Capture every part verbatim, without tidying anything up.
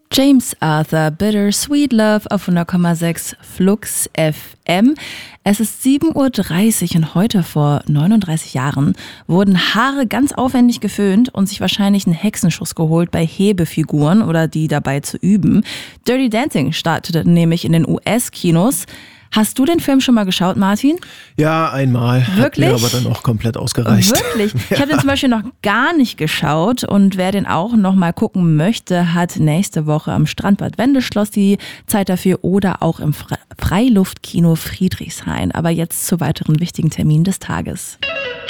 James Arthur, Bittersweet Love auf hundert Komma sechs Flux F M. Es ist sieben Uhr dreißig und heute vor neununddreißig Jahren wurden Haare ganz aufwendig geföhnt und sich wahrscheinlich einen Hexenschuss geholt bei Hebefiguren oder die dabei zu üben. Dirty Dancing startete nämlich in den U S-Kinos. Hast du den Film schon mal geschaut, Martin? Ja, einmal. Wirklich? Hat mir aber dann auch komplett ausgereicht. Wirklich? Ja. Ich habe den zum Beispiel noch gar nicht geschaut und wer den auch noch mal gucken möchte, hat nächste Woche am Strandbad Wendeschloss die Zeit dafür oder auch im Fre- Freiluftkino Friedrichshain. Aber jetzt zu weiteren wichtigen Terminen des Tages.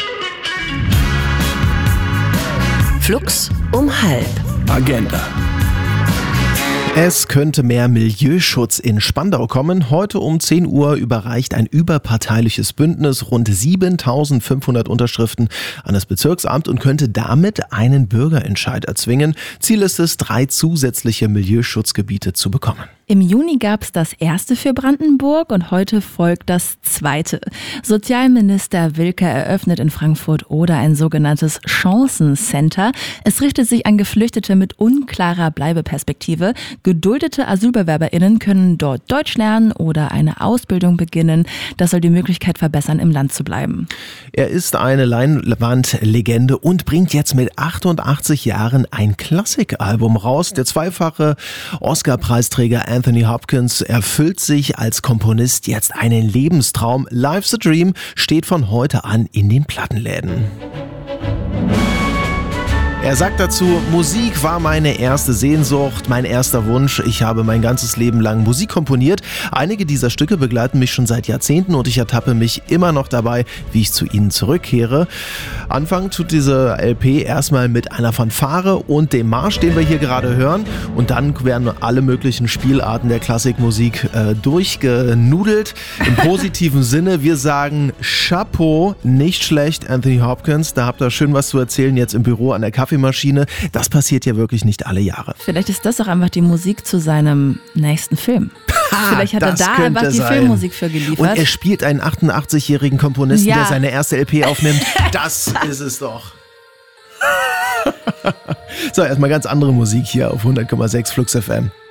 Flux um halb. Agenda. Es könnte mehr Milieuschutz in Spandau kommen. Heute um zehn Uhr überreicht ein überparteiliches Bündnis rund siebentausendfünfhundert Unterschriften an das Bezirksamt und könnte damit einen Bürgerentscheid erzwingen. Ziel ist es, drei zusätzliche Milieuschutzgebiete zu bekommen. Im Juni gab es das erste für Brandenburg und heute folgt das zweite. Sozialminister Wilke eröffnet in Frankfurt oder ein sogenanntes Chancencenter. Es richtet sich an Geflüchtete mit unklarer Bleibeperspektive. Geduldete AsylbewerberInnen können dort Deutsch lernen oder eine Ausbildung beginnen. Das soll die Möglichkeit verbessern, im Land zu bleiben. Er ist eine Leinwandlegende und bringt jetzt mit achtundachtzig Jahren ein Klassikalbum raus. Der zweifache Oscar-Preisträger Anthony Hopkins erfüllt sich als Komponist jetzt einen Lebenstraum. Life's a Dream steht von heute an in den Plattenläden. Er sagt dazu, Musik war meine erste Sehnsucht, mein erster Wunsch. Ich habe mein ganzes Leben lang Musik komponiert. Einige dieser Stücke begleiten mich schon seit Jahrzehnten und ich ertappe mich immer noch dabei, wie ich zu ihnen zurückkehre. Anfangen tut diese L P erstmal mit einer Fanfare und dem Marsch, den wir hier gerade hören. Und dann werden alle möglichen Spielarten der Klassikmusik äh, durchgenudelt. Im positiven Sinne, wir sagen Chapeau, nicht schlecht, Anthony Hopkins. Da habt ihr schön was zu erzählen jetzt im Büro an der Kaffee Kaffeemaschine. Das passiert ja wirklich nicht alle Jahre. Vielleicht ist das auch einfach die Musik zu seinem nächsten Film. Ha, Vielleicht hat er da einfach die sein. Filmmusik für geliefert. Und er spielt einen achtundachtzigjährigen Komponisten, Ja. der seine erste L P aufnimmt. Das ist es doch. So, erstmal ganz andere Musik hier auf hundert Komma sechs Flux F M.